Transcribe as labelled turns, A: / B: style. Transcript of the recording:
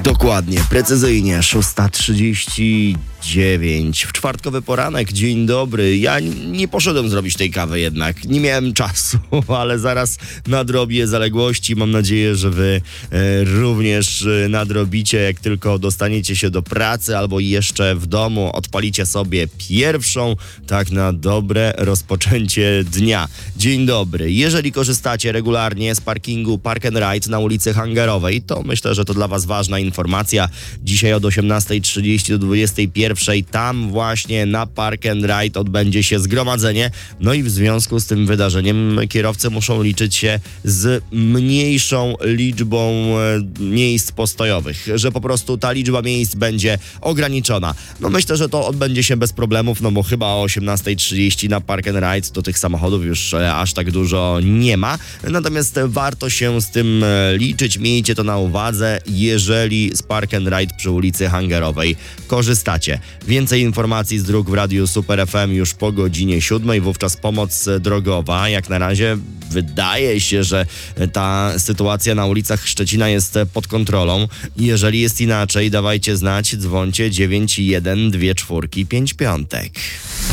A: Dokładnie, precyzyjnie, 6:39. W czwartkowy poranek, dzień dobry. Ja nie poszedłem zrobić tej kawy jednak, nie miałem czasu, ale zaraz nadrobię zaległości. Mam nadzieję, że wy również nadrobicie, jak tylko dostaniecie się do pracy albo jeszcze w domu, odpalicie sobie pierwszą, tak na dobre rozpoczęcie dnia. Dzień dobry. Jeżeli korzystacie regularnie z parkingu Park and Ride na ulicy Hangarowej, to myślę, że to dla was ważna informacja. Dzisiaj od 18:30 do 21:00 tam właśnie na Park and Ride odbędzie się zgromadzenie. No i w związku z tym wydarzeniem kierowcy muszą liczyć się z mniejszą liczbą miejsc postojowych, że po prostu ta liczba miejsc będzie ograniczona. No myślę, że to odbędzie się bez problemów, no bo chyba o 18:30 na Park and Ride to tych samochodów już aż tak dużo nie ma. Natomiast warto się z tym liczyć, miejcie to na uwadze, jeżeli z Park and Ride przy ulicy Hangarowej korzystacie. Więcej informacji z dróg w Radiu Super FM już po godzinie 7:00, wówczas pomoc drogowa. Jak na razie wydaje się, że ta sytuacja na ulicach Szczecina jest pod kontrolą. Jeżeli jest inaczej, dawajcie znać, dzwońcie 912455.